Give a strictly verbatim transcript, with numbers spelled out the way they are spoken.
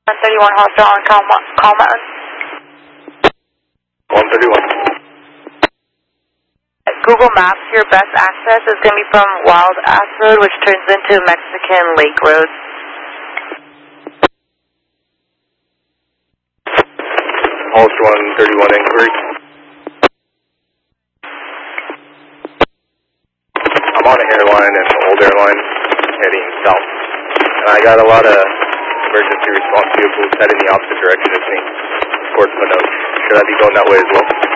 one thirty-one Hostel on Cal, Cal Mountain. one thirty-one. Google Maps, your best access is going to be from Wild Ass Road, which turns into Mexican Lake Road. Holster one thirty-one inquiry. I'm on an airline, an old airline, heading south. And I got a lot of emergency response vehicles heading the opposite direction as me, towards Minot. Should I be going that way as well?